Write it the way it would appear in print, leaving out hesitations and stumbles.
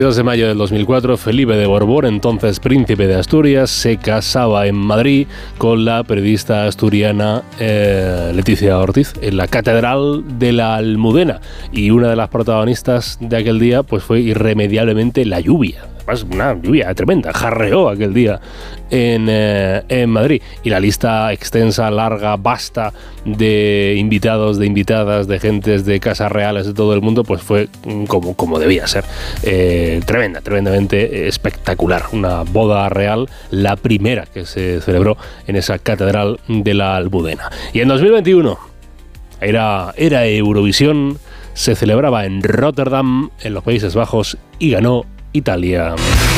2 de mayo del 2004, Felipe de Borbón, entonces príncipe de Asturias, se casaba en Madrid con la periodista asturiana Leticia Ortiz en la Catedral de la Almudena. Y una de las protagonistas de aquel día pues fue irremediablemente la lluvia. Además, una lluvia tremenda, jarreó aquel día en Madrid. Y la lista extensa, larga, vasta de invitados, de invitadas, de gentes de casas reales de todo el mundo, pues fue como debía ser. Tremendamente espectacular. Una boda real, la primera que se celebró en esa Catedral de la Almudena. Y en 2021 era Eurovisión, se celebraba en Rotterdam, en los Países Bajos, y ganó Italia.